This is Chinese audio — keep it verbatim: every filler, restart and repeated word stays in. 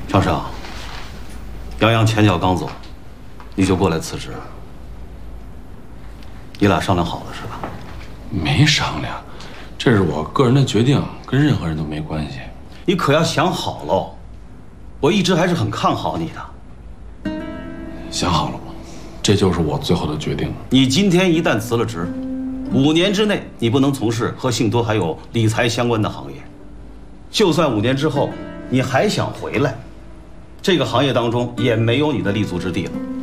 张生，杨洋前脚刚走，你就过来辞职，你俩商量好了是吧？ 没商量，这是我个人的决定，跟任何人都没关系。 你可要想好喽，我一直还是很看好你的。 想好了吗？这就是我最后的决定。 你今天一旦辞了职，五年之内你不能从事和信托还有理财相关的行业。就算五年之后你还想回来，这个行业当中也没有你的立足之地了。